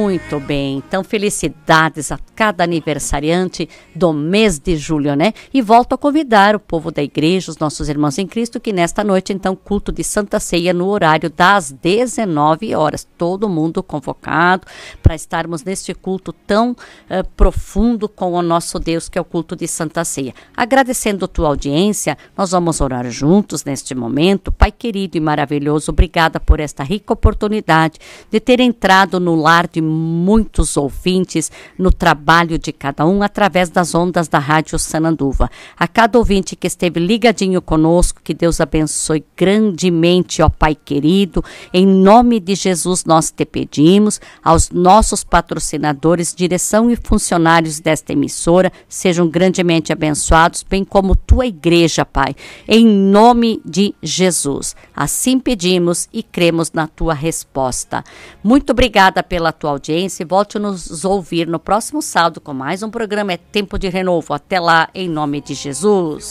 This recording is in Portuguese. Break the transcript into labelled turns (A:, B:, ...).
A: Muito bem, então felicidades a cada aniversariante do mês de julho, né? E volto a convidar o povo da igreja, os nossos irmãos em Cristo, que nesta noite, então, culto de Santa Ceia no horário das 19 horas. Todo mundo convocado para estarmos neste culto tão profundo com o nosso Deus, que é o culto de Santa Ceia. Agradecendo a tua audiência, nós vamos orar juntos neste momento. Pai querido e maravilhoso, obrigada por esta rica oportunidade de ter entrado no lar de muitos ouvintes, no trabalho de cada um, através das ondas da Rádio Sananduva. A cada ouvinte que esteve ligadinho conosco, que Deus abençoe grandemente, ó Pai querido. Em nome de Jesus nós te pedimos, aos nossos patrocinadores, direção e funcionários desta emissora, sejam grandemente abençoados, bem como tua igreja, Pai, em nome de Jesus. Assim pedimos e cremos na tua resposta. Muito obrigada pela tua audiência e volte a nos ouvir no próximo sábado com mais um programa É Tempo de Renovo. Até lá, em nome de Jesus.